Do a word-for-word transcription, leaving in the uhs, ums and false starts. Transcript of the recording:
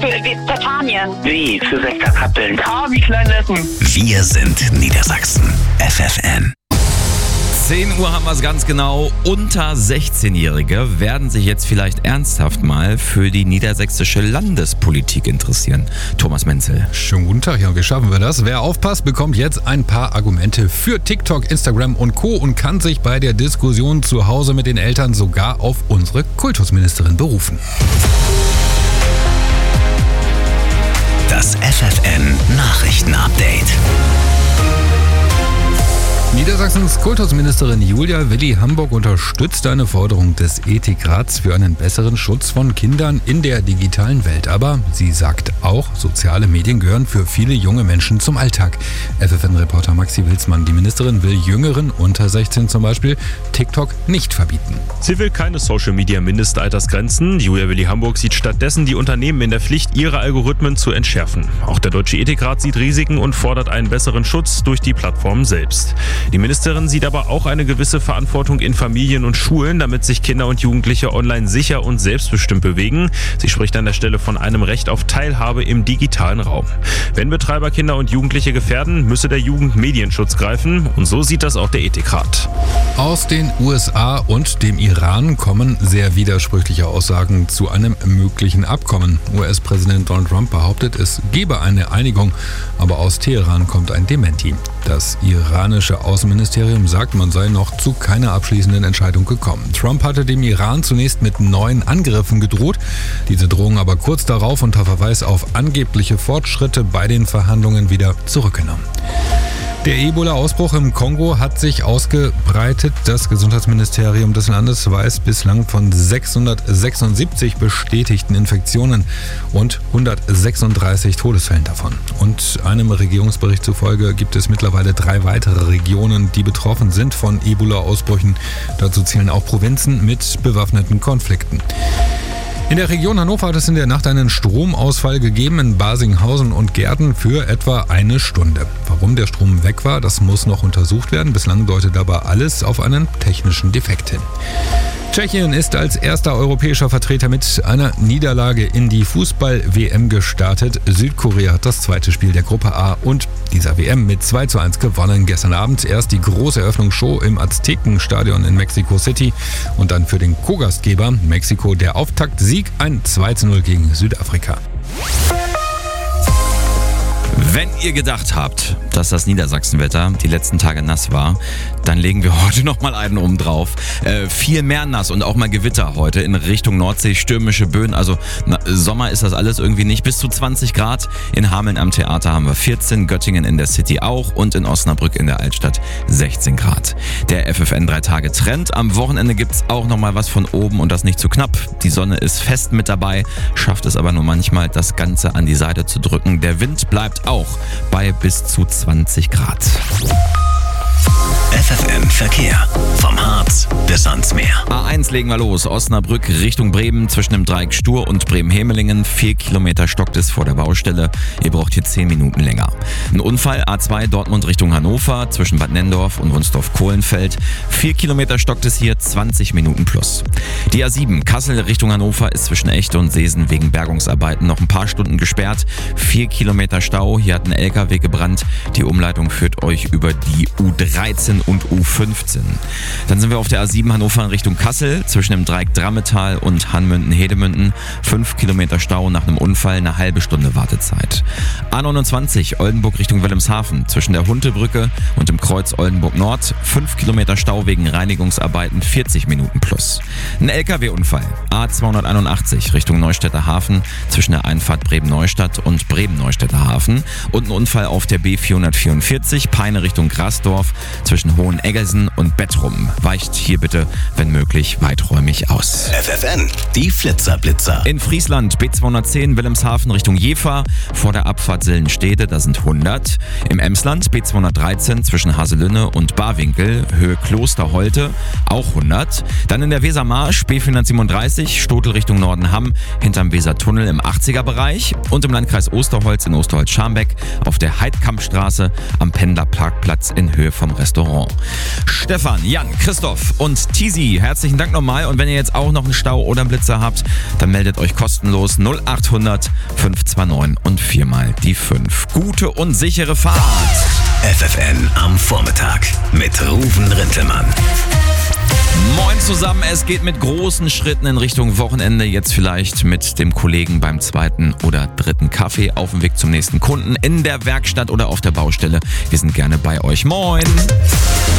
Für Kastanien. W für Westerkappeln. K wie Kleinlessen. Wir sind Niedersachsen. F F N. zehn Uhr haben wir es ganz genau. Unter sechzehnjährige werden sich jetzt vielleicht ernsthaft mal für die niedersächsische Landespolitik interessieren. Thomas Menzel. Schönen guten Tag, ja, wie schaffen wir das? Wer aufpasst, bekommt jetzt ein paar Argumente für TikTok, Instagram und Co. und kann sich bei der Diskussion zu Hause mit den Eltern sogar auf unsere Kultusministerin berufen. Das F F N Nachrichtenupdate. Niedersachsens Kultusministerin Julia Willi-Hamburg unterstützt eine Forderung des Ethikrats für einen besseren Schutz von Kindern in der digitalen Welt. Aber sie sagt auch, soziale Medien gehören für viele junge Menschen zum Alltag. F F N-Reporter Maxi Wilsmann, die Ministerin will Jüngeren unter sechzehn zum Beispiel TikTok nicht verbieten. Sie will keine Social-Media-Mindestaltersgrenzen. Julia Willi-Hamburg sieht stattdessen die Unternehmen in der Pflicht, ihre Algorithmen zu entschärfen. Auch der Deutsche Ethikrat sieht Risiken und fordert einen besseren Schutz durch die Plattformen selbst. Die Ministerin sieht aber auch eine gewisse Verantwortung in Familien und Schulen, damit sich Kinder und Jugendliche online sicher und selbstbestimmt bewegen. Sie spricht an der Stelle von einem Recht auf Teilhabe im digitalen Raum. Wenn Betreiber Kinder und Jugendliche gefährden, müsse der Jugendmedienschutz greifen. Und so sieht das auch der Ethikrat. Aus den U S A und dem Iran kommen sehr widersprüchliche Aussagen zu einem möglichen Abkommen. U S-Präsident Donald Trump behauptet, es gebe eine Einigung, aber aus Teheran kommt ein Dementi. Das iranische Außenministerium sagt, man sei noch zu keiner abschließenden Entscheidung gekommen. Trump hatte dem Iran zunächst mit neuen Angriffen gedroht, diese Drohung aber kurz darauf unter Verweis auf angebliche Fortschritte bei den Verhandlungen wieder zurückgenommen. Der Ebola-Ausbruch im Kongo hat sich ausgebreitet. Das Gesundheitsministerium des Landes weiß bislang von sechshundertsechsundsiebzig bestätigten Infektionen und hundertsechsunddreißig Todesfällen davon. Und einem Regierungsbericht zufolge gibt es mittlerweile drei weitere Regionen, die betroffen sind von Ebola-Ausbrüchen. Dazu zählen auch Provinzen mit bewaffneten Konflikten. In der Region Hannover hat es in der Nacht einen Stromausfall gegeben in Basinghausen und Gärten für etwa eine Stunde. Warum der Strom weg war, das muss noch untersucht werden. Bislang deutet aber alles auf einen technischen Defekt hin. Tschechien ist als erster europäischer Vertreter mit einer Niederlage in die Fußball-W M gestartet. Südkorea hat das zweite Spiel der Gruppe A und dieser W M mit zwei zu eins gewonnen. Gestern Abend erst die große Eröffnungsshow im Aztekenstadion in Mexico City und dann für den Co-Gastgeber Mexiko der Auftaktsieg, ein zwei zu null gegen Südafrika. Wenn ihr gedacht habt, dass das Niedersachsenwetter die letzten Tage nass war, dann legen wir heute nochmal einen oben drauf. Äh, viel mehr nass und auch mal Gewitter heute in Richtung Nordsee, stürmische Böen. Also na, Sommer ist das alles irgendwie nicht. Bis zu zwanzig Grad. In Hameln am Theater haben wir vierzehn, Göttingen in der City auch und in Osnabrück in der Altstadt sechzehn Grad. Der F F N drei Tage Trend. Am Wochenende gibt's auch nochmal was von oben und das nicht zu knapp. Die Sonne ist fest mit dabei, schafft es aber nur manchmal, das Ganze an die Seite zu drücken. Der Wind bleibt auch bei bis zu zwanzig Grad. F F N Verkehr. Vom Harz bis ans Meer. A eins legen wir los. Osnabrück Richtung Bremen zwischen dem Dreieck Stur und Bremen-Hemelingen. Vier Kilometer stockt es vor der Baustelle. Ihr braucht hier zehn Minuten länger. Ein Unfall A zwei Dortmund Richtung Hannover zwischen Bad Nendorf und Wunsdorf-Kohlenfeld. Vier Kilometer stockt es hier, zwanzig Minuten plus. Die A sieben Kassel Richtung Hannover ist zwischen Echte und Seesen wegen Bergungsarbeiten noch ein paar Stunden gesperrt. Vier Kilometer Stau. Hier hat ein L K W gebrannt. Die Umleitung führt euch über die U dreizehn und U fünfzehn. Dann sind wir auf der A sieben Hannover in Richtung Kassel zwischen dem Dreieck Drammetal und Hanmünden-Hedemünden. Fünf Kilometer Stau nach einem Unfall, eine halbe Stunde Wartezeit. A neunundzwanzig Oldenburg Richtung Wilhelmshaven zwischen der Huntebrücke und dem Kreuz Oldenburg Nord. Fünf Kilometer Stau wegen Reinigungsarbeiten, vierzig Minuten plus. Ein L K W-Unfall. A zweihunderteinundachtzig Richtung Neustädter Hafen zwischen der Einfahrt Bremen-Neustadt und Bremen-Neustädter Hafen. Und ein Unfall auf der B vierhundertvierundvierzig Peine Richtung Grasdorf zwischen Hoheneggelsen und Bettrum. Weicht hier bitte, wenn möglich, weiträumig aus. F F N, die Flitzerblitzer. In Friesland B zweihundertzehn Wilhelmshaven Richtung Jever vor der Abfahrt Sillenstede, da sind hundert. Im Emsland B zweihundertreizehn zwischen Haselünne und Barwinkel, Höhe Klosterholte, auch hundert. Dann in der Wesermarsch B vierhundertsiebenunddreißig Stotel Richtung Nordenham hinterm Wesertunnel im achtziger Bereich und im Landkreis Osterholz in Osterholz-Scharmbeck auf der Heidkampstraße am Pendlerparkplatz in Höhe vom Restaurant Restaurant. Stefan, Jan, Christoph und Tizi, herzlichen Dank nochmal. Und wenn ihr jetzt auch noch einen Stau oder einen Blitzer habt, dann meldet euch kostenlos null acht hundert fünf zwei neun und viermal die fünf. Gute und sichere Fahrt. F F N am Vormittag mit Ruven Rintelmann. Moin zusammen, es geht mit großen Schritten in Richtung Wochenende. Jetzt vielleicht mit dem Kollegen beim zweiten oder dritten Kaffee auf dem Weg zum nächsten Kunden in der Werkstatt oder auf der Baustelle. Wir sind gerne bei euch. Moin!